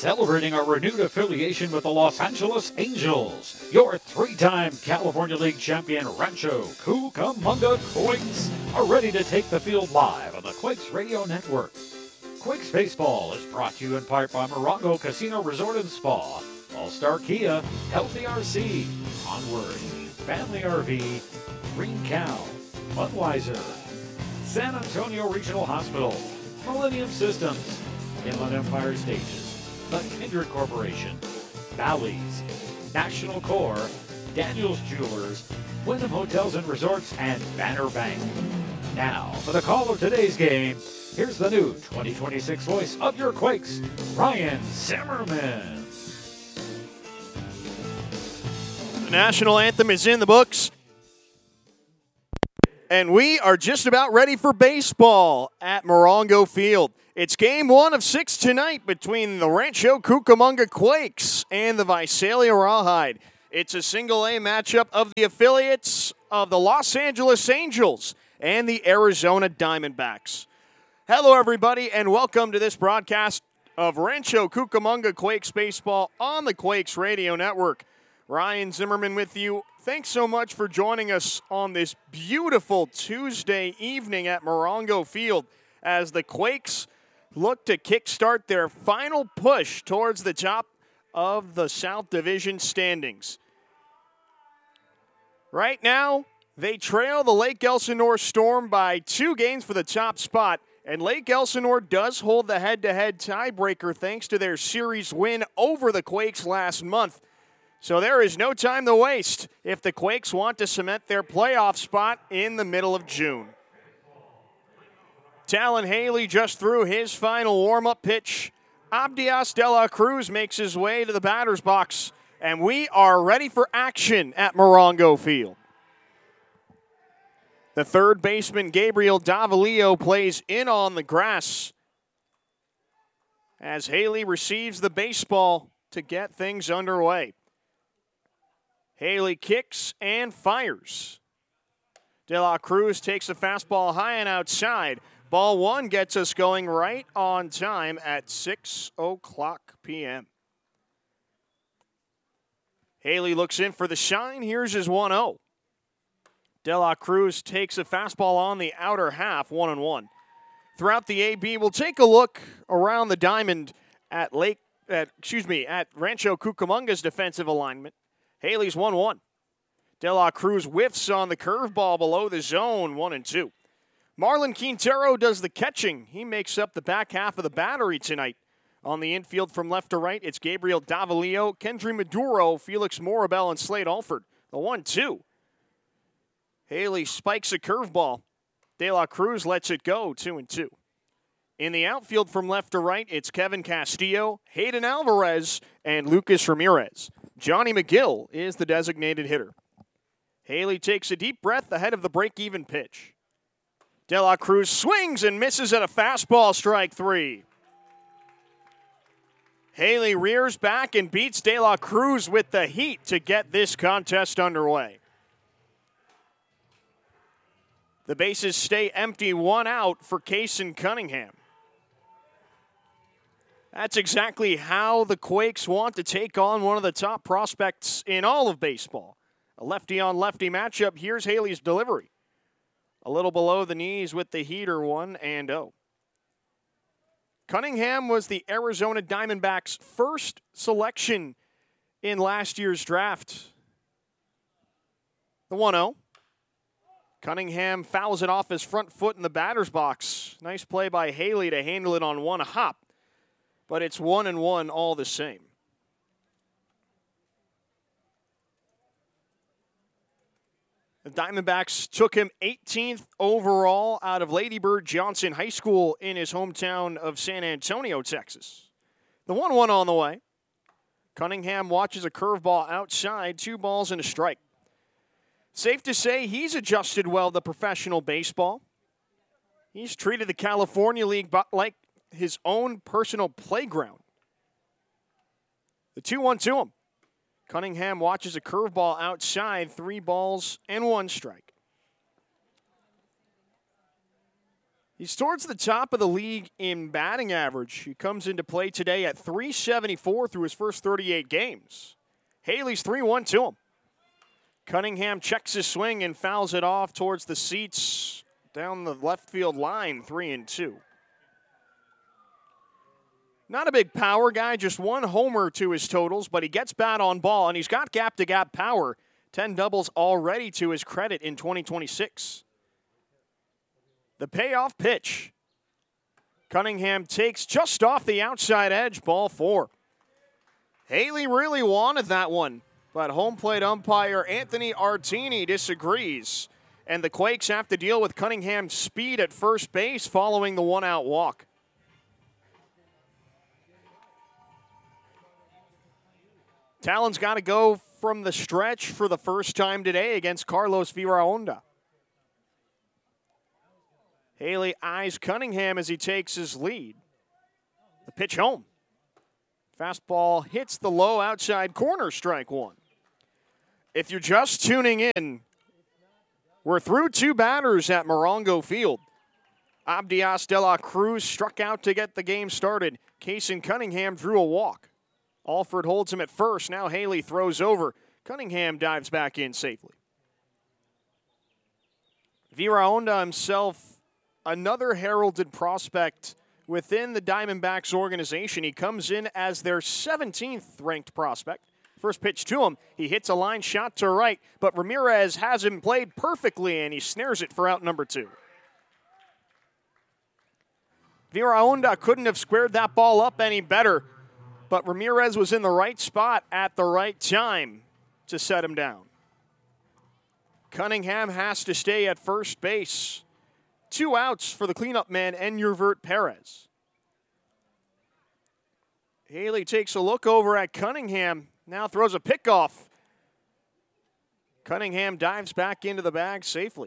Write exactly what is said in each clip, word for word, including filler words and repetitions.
celebrating our renewed affiliation with the Los Angeles Angels. Your three-time California League champion Rancho Cucamonga Quakes are ready to take the field live on the Quakes Radio Network. Quakes Baseball is brought to you in part by Morongo Casino Resort and Spa, All-Star Kia, Healthy R C, Onward, Family R V, Green Cow, Budweiser, San Antonio Regional Hospital, Millennium Systems, Inland Empire Stages, The Kindred Corporation, Bally's, National Corps, Daniels Jewelers, Wyndham Hotels and Resorts, and Banner Bank. Now, for the call of today's game, here's the new twenty twenty-six voice of your Quakes, Ryan Zimmerman. The national anthem is in the books, and we are just about ready for baseball at Morongo Field. It's game one of six tonight between the Rancho Cucamonga Quakes and the Visalia Rawhide. It's a single-A matchup of the affiliates of the Los Angeles Angels and the Arizona Diamondbacks. Hello, everybody, and welcome to this broadcast of Rancho Cucamonga Quakes Baseball on the Quakes Radio Network. Ryan Zimmerman with you. Thanks so much for joining us on this beautiful Tuesday evening at Morongo Field as the Quakes look to kickstart their final push towards the top of the South Division standings. Right now, they trail the Lake Elsinore Storm by two games for the top spot, and Lake Elsinore does hold the head-to-head tiebreaker thanks to their series win over the Quakes last month. So there is no time to waste if the Quakes want to cement their playoff spot in the middle of June. Talon Haley just threw his final warm-up pitch. Abdias de la Cruz makes his way to the batter's box, and we are ready for action at Morongo Field. The third baseman, Gabriel Davalillo, plays in on the grass as Haley receives the baseball to get things underway. Haley kicks and fires. De La Cruz takes a fastball high and outside. Ball one gets us going right on time at six o'clock p.m. Haley looks in for the shine. Here's his one oh. De La Cruz takes a fastball on the outer half, one and one. Throughout the A B, we'll take a look around the diamond at Lake, at, excuse me, at Rancho Cucamonga's defensive alignment. Haley's one one. De La Cruz whiffs on the curveball below the zone, one and two. Marlon Quintero does the catching. He makes up the back half of the battery tonight. On the infield from left to right, it's Gabriel Davalillo, Kendry Maduro, Felix Morabel, and Slade Alford. The one two. Haley spikes a curveball. De La Cruz lets it go, two and two. In the outfield from left to right, it's Kevin Castillo, Hayden Alvarez, and Lucas Ramirez. Johnny McGill is the designated hitter. Haley takes a deep breath ahead of the break-even pitch. De La Cruz swings and misses at a fastball, strike three. Haley rears back and beats De La Cruz with the heat to get this contest underway. The bases stay empty, one out for Kaysen Cunningham. That's exactly how the Quakes want to take on one of the top prospects in all of baseball. A lefty-on-lefty matchup. Here's Haley's delivery. A little below the knees with the heater, one and oh. Cunningham was the Arizona Diamondbacks' first selection in last year's draft. The one oh. Cunningham fouls it off his front foot in the batter's box. Nice play by Haley to handle it on one hop. But it's one and one all the same. The Diamondbacks took him eighteenth overall out of Lady Bird Johnson High School in his hometown of San Antonio, Texas. The one one on the way. Cunningham watches a curveball outside, two balls and a strike. Safe to say he's adjusted well to professional baseball. He's treated the California League like his own personal playground. The two one to him. Cunningham watches a curveball outside, three balls and one strike. He's towards the top of the league in batting average. He comes into play today at three seventy-four through his first thirty-eight games. Haley's three one to him. Cunningham checks his swing and fouls it off towards the seats down the left field line, three and two. Not a big power guy, just one homer to his totals, but he gets bat on ball, and he's got gap-to-gap power. ten doubles already to his credit in twenty twenty-six. The payoff pitch. Cunningham takes just off the outside edge, ball four. Haley really wanted that one, but home plate umpire Anthony Artini disagrees, and the Quakes have to deal with Cunningham's speed at first base following the one-out walk. Talon's got to go from the stretch for the first time today against Carlos Viraonda. Haley eyes Cunningham as he takes his lead. The pitch home. Fastball hits the low outside corner, strike one. If you're just tuning in, we're through two batters at Morongo Field. Abdias de la Cruz struck out to get the game started. Kaysen Cunningham drew a walk. Alford holds him at first. Now Haley throws over. Cunningham dives back in safely. Viraonda himself, another heralded prospect within the Diamondbacks organization. He comes in as their seventeenth ranked prospect. First pitch to him, he hits a line shot to right, but Ramirez has him played perfectly, and he snares it for out number two. Viraonda couldn't have squared that ball up any better, but Ramirez was in the right spot at the right time to set him down. Cunningham has to stay at first base. Two outs for the cleanup man, Enurvert Perez. Haley takes a look over at Cunningham, now throws a pickoff. Cunningham dives back into the bag safely.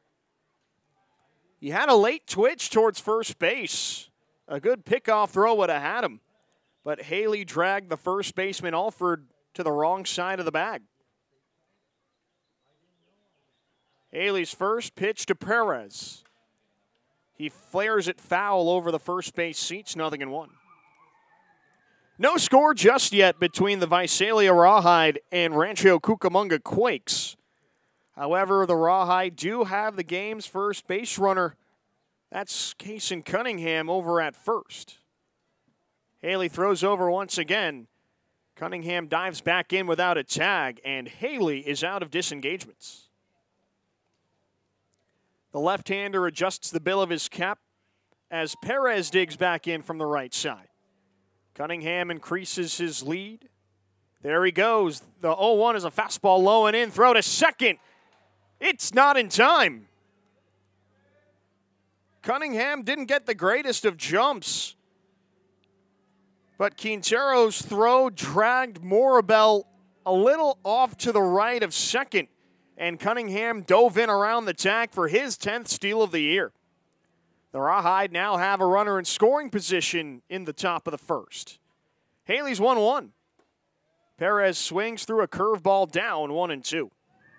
He had a late twitch towards first base. A good pickoff throw would have had him, but Haley dragged the first baseman Alford to the wrong side of the bag. Haley's first pitch to Perez. He flares it foul over the first base seats, nothing in one. No score just yet between the Visalia Rawhide and Rancho Cucamonga Quakes. However, the Rawhide do have the game's first base runner. That's Kaysen Cunningham over at first. Haley throws over once again. Cunningham dives back in without a tag, and Haley is out of disengagements. The left-hander adjusts the bill of his cap as Perez digs back in from the right side. Cunningham increases his lead. There he goes. The oh one is a fastball low and in. Throw to second. It's not in time. Cunningham didn't get the greatest of jumps, but Quintero's throw dragged Morabel a little off to the right of second, and Cunningham dove in around the tag for his tenth steal of the year. The Rawhide now have a runner in scoring position in the top of the first. Haley's one one. Perez swings through a curveball down, one and two.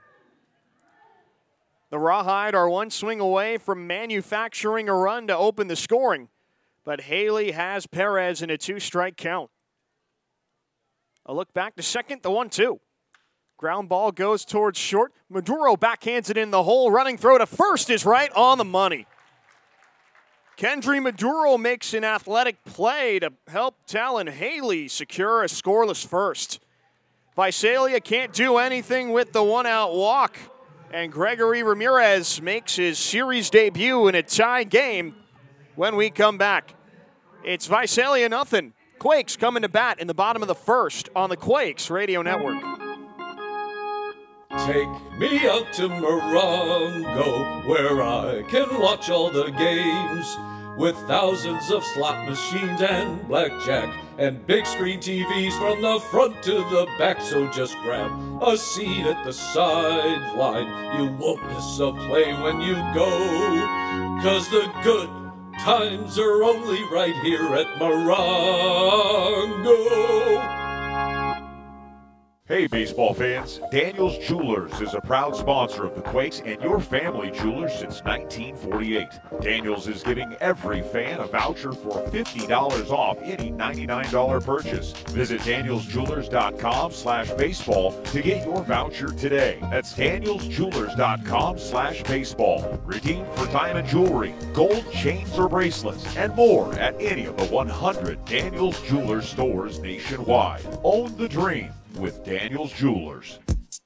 The Rawhide are one swing away from manufacturing a run to open the scoring, but Haley has Perez in a two-strike count. A look back to second, the one two. Ground ball goes towards short. Maduro backhands it in the hole. Running throw to first is right on the money. Kendry Maduro makes an athletic play to help Talon Haley secure a scoreless first. Visalia can't do anything with the one-out walk, and Gregory Ramirez makes his series debut in a tie game when we come back. It's Visalia nothing. Quakes coming to bat in the bottom of the first on the Quakes Radio Network. Take me out to Morongo, where I can watch all the games, with thousands of slot machines and blackjack, and big screen T Vs from the front to the back. So just grab a seat at the sideline. You won't miss a play when you go, 'cause the good times are only right here at Morongo. Hey baseball fans, Daniels Jewelers is a proud sponsor of the Quakes and your family jewelers since nineteen forty-eight. Daniels is giving every fan a voucher for fifty dollars off any ninety-nine dollars purchase. Visit daniels jewelers dot com slash baseball to get your voucher today. That's daniels jewelers dot com slash baseball. Redeem for diamond jewelry, gold chains or bracelets, and more at any of the one hundred Daniels Jewelers stores nationwide. Own the dream with Daniels Jewelers.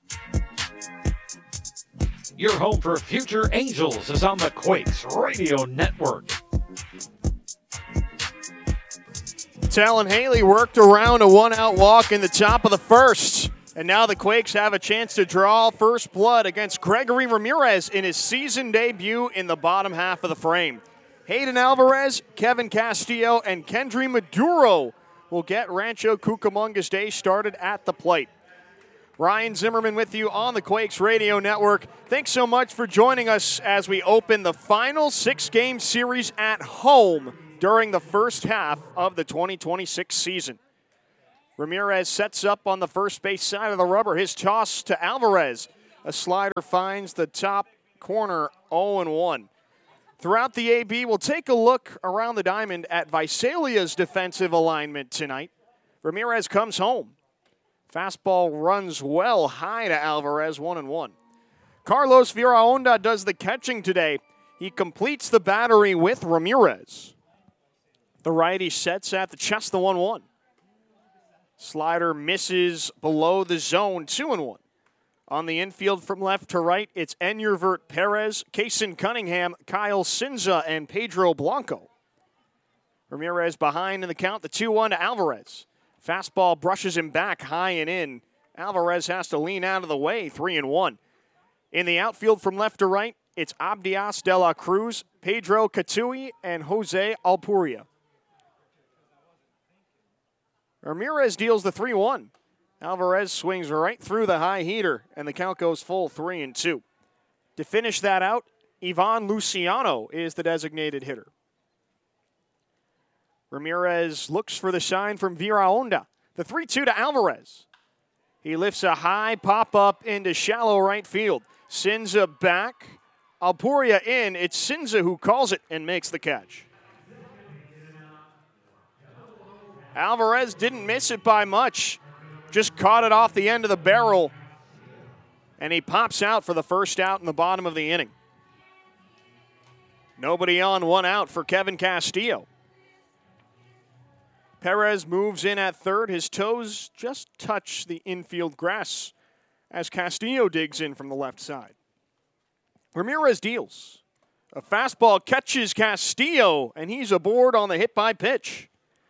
Your home for future Angels is on the Quakes Radio Network. Talon Haley worked around a one-out walk in the top of the first. And now the Quakes have a chance to draw first blood against Gregory Ramirez in his season debut in the bottom half of the frame. Hayden Alvarez, Kevin Castillo, and Kendry Maduro will get Rancho Cucamonga's day started at the plate. Ryan Zimmerman with you on the Quakes Radio Network. Thanks so much for joining us as we open the final six-game series at home during the first half of the twenty twenty-six season. Ramirez sets up on the first base side of the rubber. His toss to Alvarez. A slider finds the top corner, oh and one. Throughout the A B, we'll take a look around the diamond at Visalia's defensive alignment tonight. Ramirez comes home. Fastball runs well high to Alvarez, one and one. Carlos Viraonda does the catching today. He completes the battery with Ramirez. The righty sets at the chest, the one one. Slider misses below the zone, two and one. On the infield from left to right, it's Enyervert Perez, Kason Cunningham, Kyle Sinza, and Pedro Blanco. Ramirez behind in the count, the two one to Alvarez. Fastball brushes him back high and in. Alvarez has to lean out of the way, three and one. In the outfield from left to right, it's Abdias de la Cruz, Pedro Catui, and Jose Alpuria. Ramirez deals the three one. Alvarez swings right through the high heater, and the count goes full, three and two. To finish that out, Ivan Luciano is the designated hitter. Ramirez looks for the sign from Viraonda. The three two to Alvarez. He lifts a high pop-up into shallow right field. Sinza back. Alpuria in. It's Sinza who calls it and makes the catch. Alvarez didn't miss it by much. Just caught it off the end of the barrel. And he pops out for the first out in the bottom of the inning. Nobody on, one out for Kevin Castillo. Perez moves in at third. His toes just touch the infield grass as Castillo digs in from the left side. Ramirez deals. A fastball catches Castillo, and he's aboard on the hit by pitch.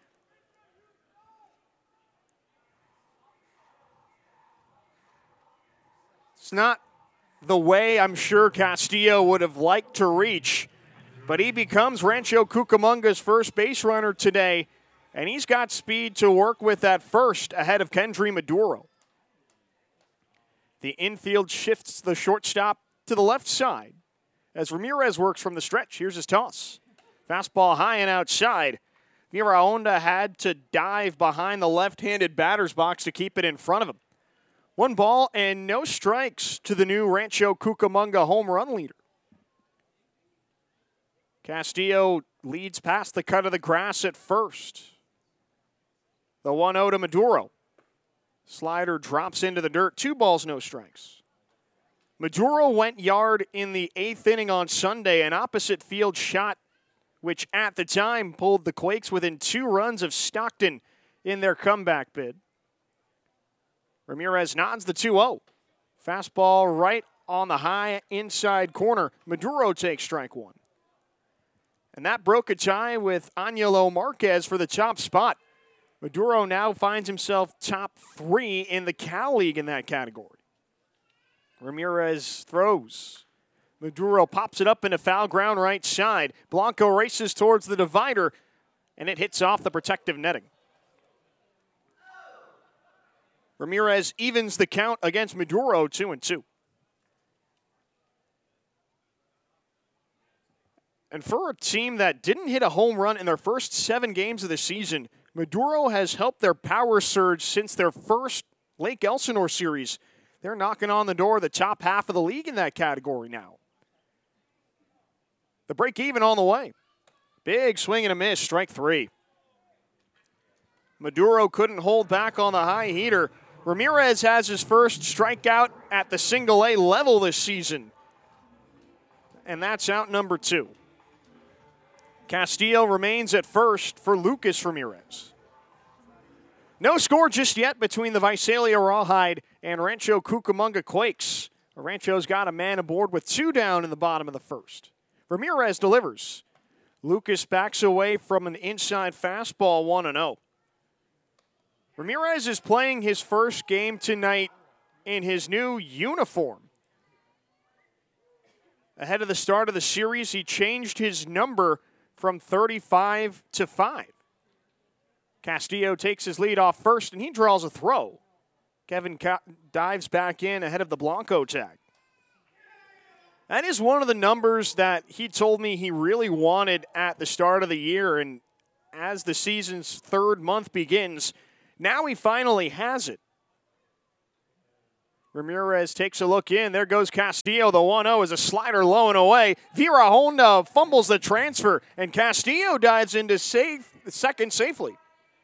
It's not the way I'm sure Castillo would have liked to reach, but he becomes Rancho Cucamonga's first base runner today, and he's got speed to work with at first ahead of Kendry Maduro. The infield shifts the shortstop to the left side as Ramirez works from the stretch. Here's his toss. Fastball high and outside. Viraonda had to dive behind the left-handed batter's box to keep it in front of him. One ball and no strikes to the new Rancho Cucamonga home run leader. Castillo leads past the cut of the grass at first. The one oh to Maduro. Slider drops into the dirt. Two balls, no strikes. Maduro went yard in the eighth inning on Sunday, an opposite field shot, which at the time pulled the Quakes within two runs of Stockton in their comeback bid. Ramirez nods the two oh. Fastball right on the high inside corner. Maduro takes strike one. And that broke a tie with Angelo Marquez for the top spot. Maduro now finds himself top three in the Cal League in that category. Ramirez throws. Maduro pops it up into foul ground right side. Blanco races towards the divider, and it hits off the protective netting. Ramirez evens the count against Maduro, two and two. And for a team that didn't hit a home run in their first seven games of the season, Maduro has helped their power surge since their first Lake Elsinore series. They're knocking on the door of the top half of the league in that category now. The break even on the way. Big swing and a miss, strike three. Maduro couldn't hold back on the high heater. Ramirez has his first strikeout at the single A level this season. And that's out number two. Castillo remains at first for Lucas Ramirez. No score just yet between the Visalia Rawhide and Rancho Cucamonga Quakes. Rancho's got a man aboard with two down in the bottom of the first. Ramirez delivers. Lucas backs away from an inside fastball, one and oh. Ramirez is playing his first game tonight in his new uniform. Ahead of the start of the series, he changed his number from thirty-five to five. Castillo takes his lead off first, and he draws a throw. Kevin Ca- dives back in ahead of the Blanco tag. That is one of the numbers that he told me he really wanted at the start of the year, and as the season's third month begins, now he finally has it. Ramirez takes a look in. There goes Castillo. The one oh is a slider low and away. Vera Honda fumbles the transfer, and Castillo dives into safe, second safely.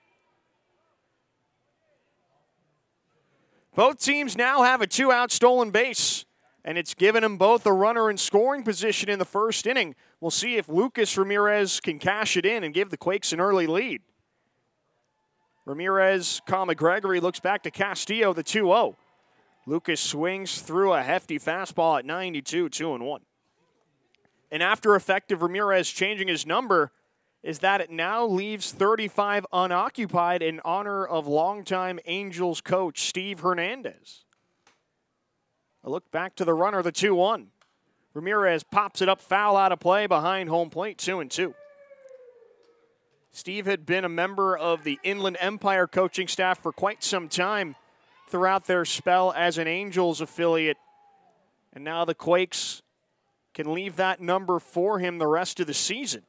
Both teams now have a two-out stolen base, and it's given them both a runner in scoring position in the first inning. We'll see if Lucas Ramirez can cash it in and give the Quakes an early lead. Ramirez, comma Gregory looks back to Castillo, the two oh. Lucas swings through a hefty fastball at ninety-two, two and one. And after effective Ramirez changing his number is that it now leaves thirty-five unoccupied in honor of longtime Angels coach Steve Hernandez. A look back to the runner, the two one. Ramirez pops it up, foul out of play behind home plate, two and two. Steve had been a member of the Inland Empire coaching staff for quite some time throughout their spell as an Angels affiliate. And now the Quakes can leave that number for him the rest of the season.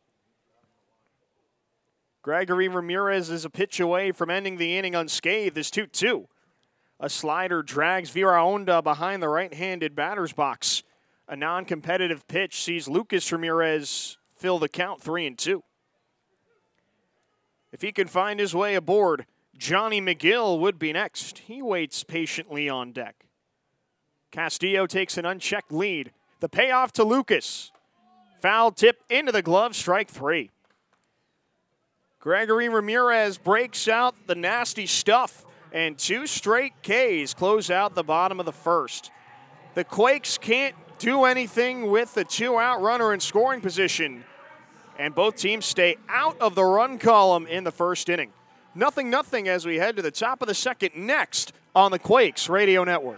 Gregory Ramirez is a pitch away from ending the inning unscathed as two two. A slider drags Vera Honda behind the right-handed batter's box. A non-competitive pitch sees Lucas Ramirez fill the count three and two. If he can find his way aboard, Johnny McGill would be next. He waits patiently on deck. Castillo takes an unchecked lead. The payoff to Lucas. Foul tip into the glove, strike three. Gregory Ramirez breaks out the nasty stuff, and two straight Ks close out the bottom of the first. The Quakes can't do anything with the two-out runner in scoring position, and both teams stay out of the run column in the first inning. Nothing, nothing as we head to the top of the second next on the Quakes Radio Network.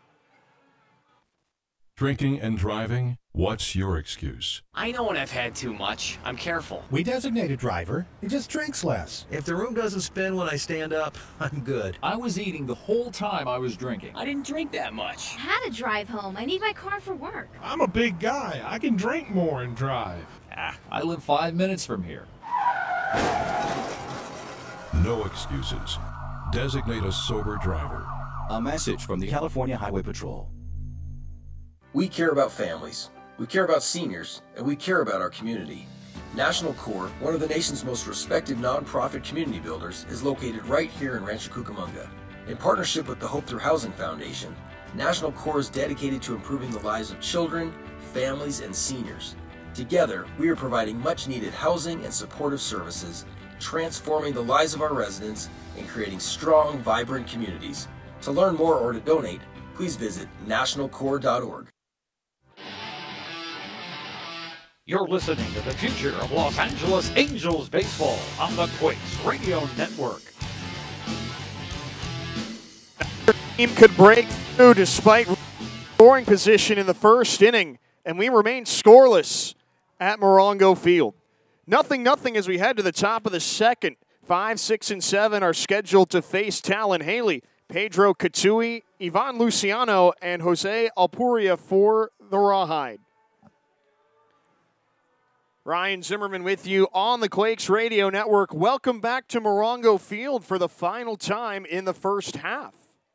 Drinking and driving? What's your excuse? I know when I've had too much. I'm careful. We designate a driver. He just drinks less. If the room doesn't spin when I stand up, I'm good. I was eating the whole time I was drinking. I didn't drink that much. I had to drive home. I need my car for work. I'm a big guy. I can drink more and drive. Ah, I live five minutes from here. No excuses. Designate a sober driver. A message from the California Highway Patrol. We care about families, we care about seniors, and we care about our community. National Core, one of the nation's most respected nonprofit community builders, is located right here in Rancho Cucamonga. In partnership with the Hope Through Housing Foundation, National Core is dedicated to improving the lives of children, families, and seniors. Together, we are providing much-needed housing and supportive services, transforming the lives of our residents, and creating strong, vibrant communities. To learn more or to donate, please visit national core dot org. You're listening to the future of Los Angeles Angels baseball on the Quakes Radio Network. The team could break through despite scoring position in the first inning, and we remain scoreless at Morongo Field. Nothing, nothing as we head to the top of the second. Five, six, and seven are scheduled to face Talon Haley, Pedro Catui, Ivan Luciano, and Jose Alpuria for the Rawhide. Ryan Zimmerman with you on the Quakes Radio Network. Welcome back to Morongo Field for the final time in the first half.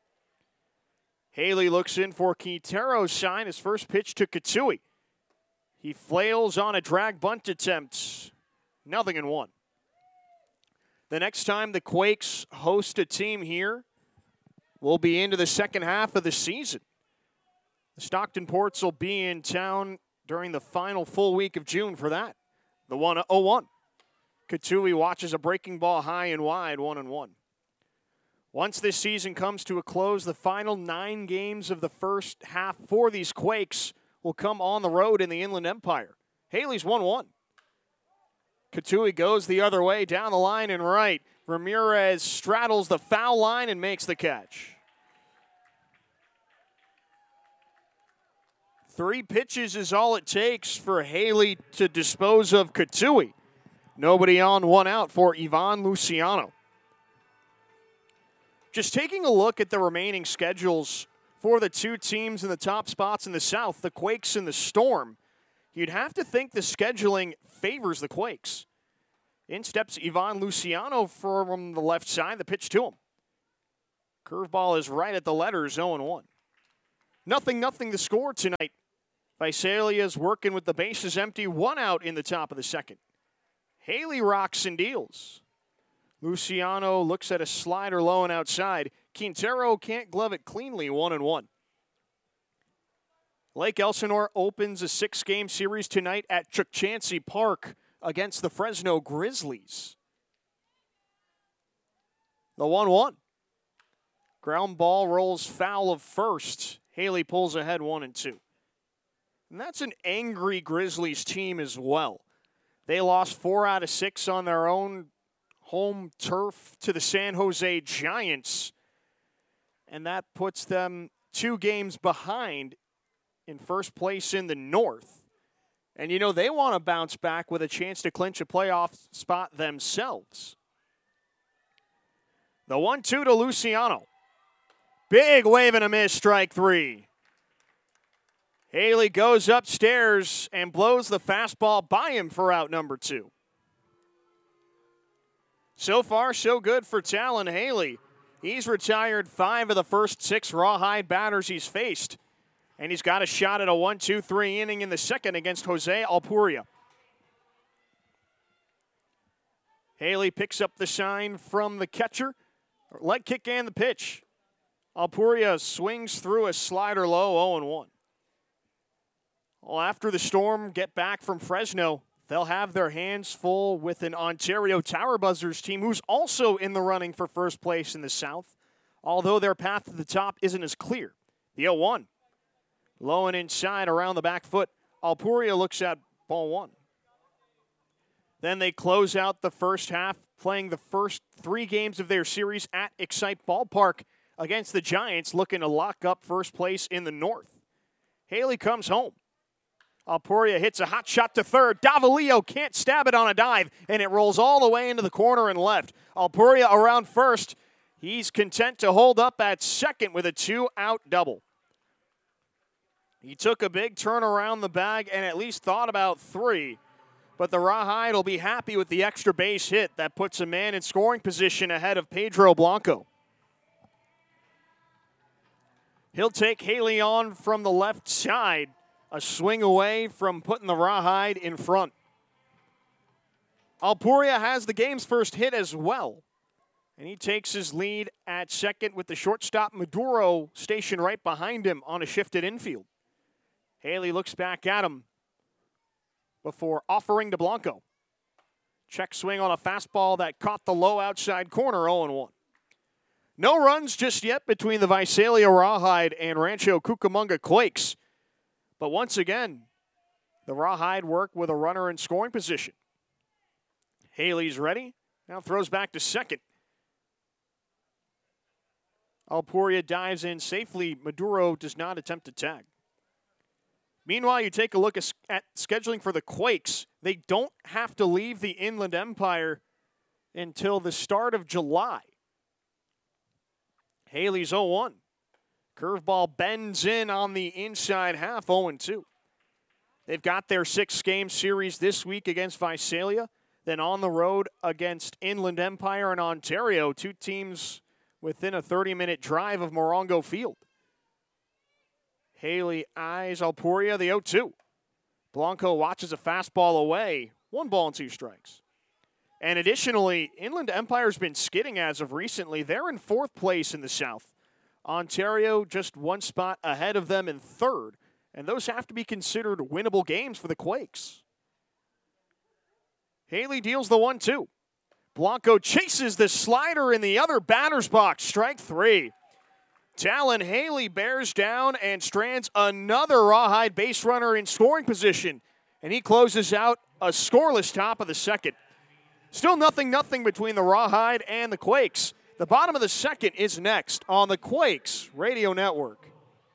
Haley looks in for Quintero's shine. His first pitch to Katui. He flails on a drag bunt attempt. Nothing in one. The next time the Quakes host a team here, we'll be into the second half of the season. The Stockton Ports will be in town during the final full week of June for that. The one oh one. Katui watches a breaking ball high and wide, one and one. Once this season comes to a close, the final nine games of the first half for these Quakes will come on the road in the Inland Empire. Haley's one one. Katui goes the other way, down the line and right. Ramirez straddles the foul line and makes the catch. Three pitches is all it takes for Haley to dispose of Katui. Nobody on, one out for Ivan Luciano. Just taking a look at the remaining schedules for the two teams in the top spots in the South, the Quakes and the Storm, you'd have to think the scheduling favors the Quakes. In steps Ivan Luciano from the left side, the pitch to him. Curveball is right at the letters, oh and one. Nothing, nothing to score tonight. Visalia's working with the bases empty, one out in the top of the second. Haley rocks and deals. Luciano looks at a slider low and outside. Quintero can't glove it cleanly, one and one. Lake Elsinore opens a six-game series tonight at Chukchansi Park against the Fresno Grizzlies. The one one. Ground ball rolls foul of first. Haley pulls ahead one and two. And that's an angry Grizzlies team as well. They lost four out of six on their own home turf to the San Jose Giants. And that puts them two games behind in first place in the North. And, you know, they want to bounce back with a chance to clinch a playoff spot themselves. The one two to Luciano. Big wave and a miss, strike three. Haley goes upstairs and blows the fastball by him for out number two. So far, so good for Talon Haley. He's retired five of the first six rawhide batters he's faced. And he's got a shot at a one two three inning in the second against Jose Alpuria. Haley picks up the sign from the catcher. Leg kick and the pitch. Alpuria swings through a slider low, oh and one. Well, after the Storm get back from Fresno, they'll have their hands full with an Ontario Tower Buzzers team who's also in the running for first place in the South, although their path to the top isn't as clear. The oh one. Low and inside around the back foot. Alpuria looks at ball one. Then they close out the first half, playing the first three games of their series at Excite Ballpark against the Giants, looking to lock up first place in the North. Haley comes home. Alpuria hits a hot shot to third. Davalillo can't stab it on a dive, and it rolls all the way into the corner and left. Alpuria around first. He's content to hold up at second with a two-out double. He took a big turn around the bag and at least thought about three. But the Rawhide will be happy with the extra base hit that puts a man in scoring position ahead of Pedro Blanco. He'll take Haley on from the left side. A swing away from putting the Rawhide in front. Alpuria has the game's first hit as well. And he takes his lead at second with the shortstop Maduro stationed right behind him on a shifted infield. Haley looks back at him before offering to Blanco. Check swing on a fastball that caught the low outside corner, oh and one. No runs just yet between the Visalia Rawhide and Rancho Cucamonga Quakes. But once again, the Rawhide work with a runner in scoring position. Haley's ready. Now throws back to second. Alpuria dives in safely. Maduro does not attempt to tag. Meanwhile, you take a look at scheduling for the Quakes. They don't have to leave the Inland Empire until the start of July. Haley's oh one. Curveball bends in on the inside half, oh and two. They've got their six-game series this week against Visalia, then on the road against Inland Empire and Ontario, two teams within a thirty-minute drive of Morongo Field. Haley eyes Alpuria, the oh two. Blanco watches a fastball away. One ball and two strikes. And additionally, Inland Empire's been skidding as of recently. They're in fourth place in the South. Ontario just one spot ahead of them in third. And those have to be considered winnable games for the Quakes. Haley deals the one two. Blanco chases the slider in the other batter's box. Strike three. Talon Haley bears down and strands another Rawhide base runner in scoring position. And he closes out a scoreless top of the second. Still nothing nothing between the Rawhide and the Quakes. The bottom of the second is next on the Quakes Radio Network.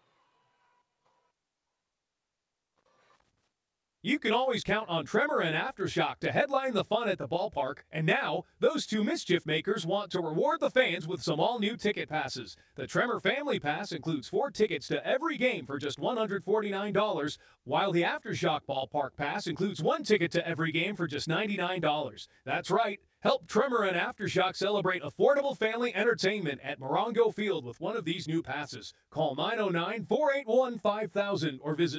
You can always count on Tremor and Aftershock to headline the fun at the ballpark, and now those two mischief makers want to reward the fans with some all-new ticket passes. The Tremor Family Pass includes four tickets to every game for just one hundred forty-nine dollars, while the Aftershock Ballpark Pass includes one ticket to every game for just ninety-nine dollars. That's right. Help Tremor and Aftershock celebrate affordable family entertainment at Morongo Field with one of these new passes. Call nine oh nine, four eight one, five thousand or visit